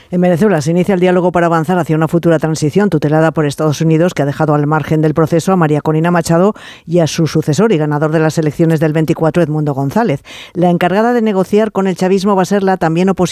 En Venezuela se inicia el diálogo para avanzar hacia una futura transición tutelada por Estados Unidos, que ha dejado al margen del proceso a María Corina Machado y a su sucesor y ganador de las elecciones del 24, Edmundo González. La encargada de negociar con el chavismo va a ser la también oposición